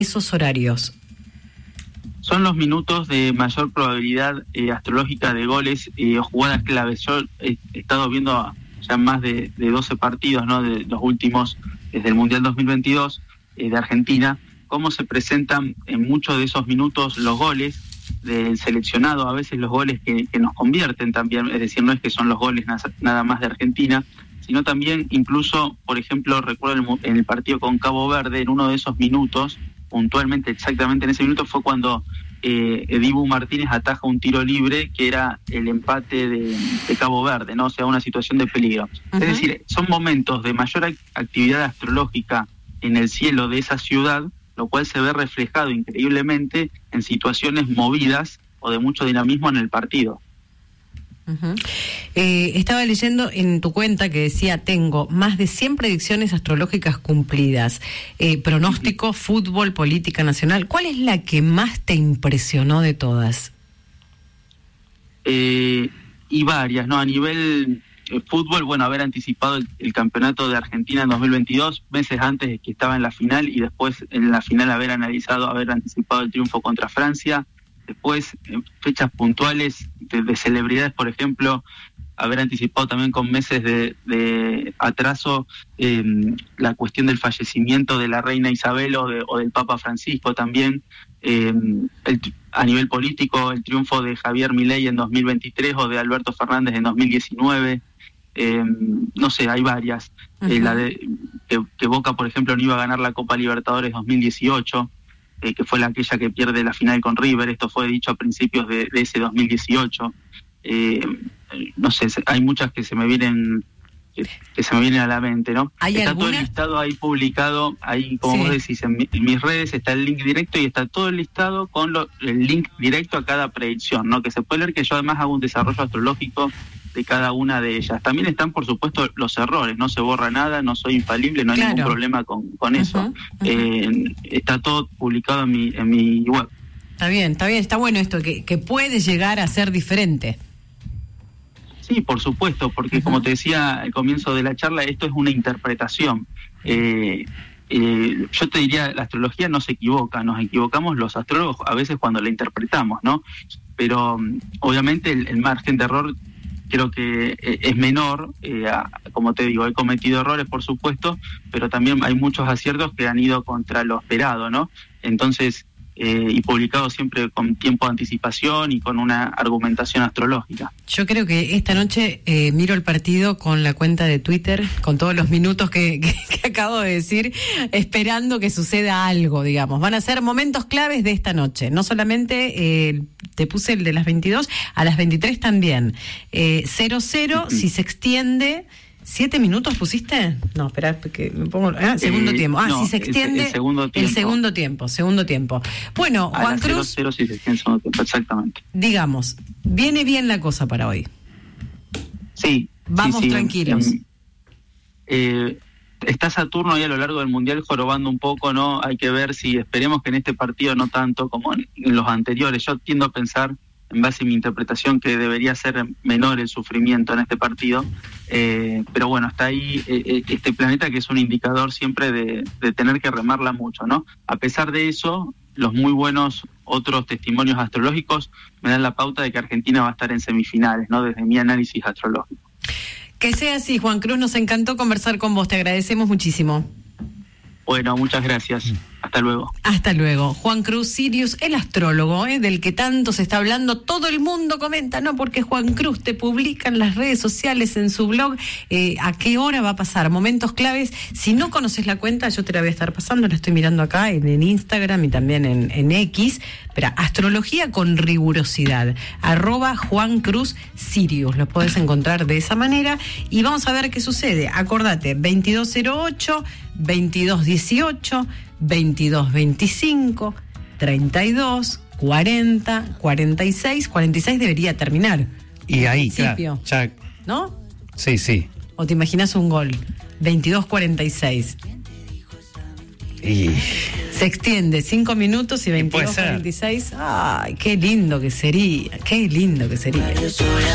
esos horarios? Son los minutos de mayor probabilidad astrológica de goles o jugadas claves. Yo he estado viendo ya más de 12 partidos, ¿no?, de los últimos, desde el Mundial 2022 de Argentina, cómo se presentan en muchos de esos minutos los goles del seleccionado, a veces los goles que nos convierten también, es decir, no es que son los goles nada más de Argentina, sino también incluso, por ejemplo, recuerdo en el partido con Cabo Verde, en uno de esos minutos, puntualmente, exactamente en ese minuto, fue cuando Dibu Martínez ataja un tiro libre que era el empate de Cabo Verde, ¿no? O sea, una situación de peligro. Uh-huh. Es decir, son momentos de mayor actividad astrológica en el cielo de esa ciudad, lo cual se ve reflejado increíblemente en situaciones movidas o de mucho dinamismo en el partido. Uh-huh. Estaba leyendo en tu cuenta que decía: tengo más de 100 predicciones astrológicas cumplidas, pronóstico, fútbol, política nacional. ¿Cuál es la que más te impresionó de todas? Y varias, ¿no? A nivel fútbol, bueno, haber anticipado el campeonato de Argentina en 2022, meses antes de que estaba en la final, y después en la final haber anticipado el triunfo contra Francia. Después, fechas puntuales de celebridades, por ejemplo, haber anticipado también con meses de atraso la cuestión del fallecimiento de la reina Isabel o del Papa Francisco también. A nivel político, el triunfo de Javier Milei en 2023 o de Alberto Fernández en 2019. No sé, hay varias. Uh-huh. La de que Boca, por ejemplo, no iba a ganar la Copa Libertadores 2018. Que fue aquella que pierde la final con River. Esto fue dicho a principios de ese 2018. No sé, hay muchas que se me vienen a la mente, ¿no? Está todo el listado ahí publicado, ahí como vos decís, en mis redes está el link directo y está todo el listado con el link directo a cada predicción, ¿no? Que se puede leer, que yo además hago un desarrollo astrológico de cada una de ellas. También están, por supuesto, los errores, no se borra nada, no soy infalible, no hay ningún problema con eso. Uh-huh. Está todo publicado en mi web. Está bien, está bueno esto, que puede llegar a ser diferente. Sí, por supuesto, porque uh-huh, como te decía al comienzo de la charla, esto es una interpretación. Yo te diría, la astrología no se equivoca, nos equivocamos los astrólogos a veces cuando la interpretamos, ¿no? Pero obviamente el margen de error creo que es menor. Como te digo, he cometido errores, por supuesto, pero también hay muchos aciertos que han ido contra lo esperado, ¿no? Entonces, y publicado siempre con tiempo de anticipación y con una argumentación astrológica. Yo creo que esta noche miro el partido con la cuenta de Twitter, con todos los minutos que acabo de decir, esperando que suceda algo, digamos. Van a ser momentos claves de esta noche. No solamente te puse el de las 22, a las 23 también. 0-0, si se extiende... ¿7 minutos pusiste? No, espera, que me pongo... segundo tiempo. No, si se extiende... El segundo tiempo. Bueno, Juan Cruz... 0-0 si se extiende el segundo tiempo, exactamente. Digamos, viene bien la cosa para hoy. Sí. Vamos tranquilos. Está Saturno ahí a lo largo del Mundial jorobando un poco, ¿no? Hay que ver si... Esperemos que en este partido no tanto como en los anteriores. Yo tiendo a pensar, en base a mi interpretación, que debería ser menor el sufrimiento en este partido, pero bueno, está ahí este planeta que es un indicador siempre de tener que remarla mucho, ¿no? A pesar de eso, los muy buenos otros testimonios astrológicos me dan la pauta de que Argentina va a estar en semifinales, ¿no? Desde mi análisis astrológico. Que sea así, Juan Cruz, nos encantó conversar con vos, te agradecemos muchísimo. Bueno, muchas gracias. Hasta luego. Hasta luego. Juan Cruz Sirius, el astrólogo, del que tanto se está hablando. Todo el mundo comenta, ¿no? Porque Juan Cruz te publica en las redes sociales, en su blog, a qué hora va a pasar, momentos claves. Si no conoces la cuenta, yo te la voy a estar pasando, la estoy mirando acá en Instagram y también en X. Pero astrología con rigurosidad, @Juan Cruz Sirius, lo podés encontrar de esa manera y vamos a ver qué sucede. Acordate, 2208, 2218, 2225, 32, 40, 46 debería terminar. Y ahí, claro, ya, ¿no? Sí. ¿O te imaginas un gol? 22-46. Y se extiende 5 minutos y 22-46. Ay, qué lindo que sería.